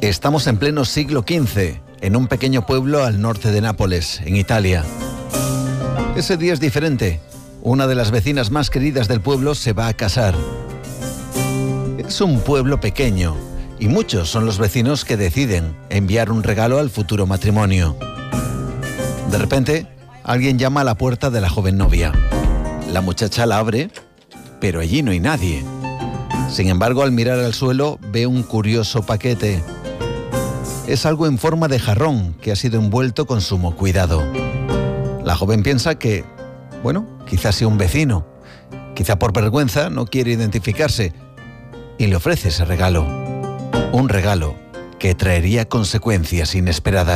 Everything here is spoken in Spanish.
Estamos en pleno siglo XV, en un pequeño pueblo al norte de Nápoles, en Italia. Ese día es diferente. Una de las vecinas más queridas del pueblo se va a casar. Es un pueblo pequeño y muchos son los vecinos que deciden enviar un regalo al futuro matrimonio. De repente, alguien llama a la puerta de la joven novia. La muchacha la abre, pero allí no hay nadie. Sin embargo, al mirar al suelo, ve un curioso paquete. Es algo en forma de jarrón que ha sido envuelto con sumo cuidado. La joven piensa que, quizás sea un vecino. Quizá por vergüenza no quiere identificarse y le ofrece ese regalo. Un regalo que traería consecuencias inesperadas.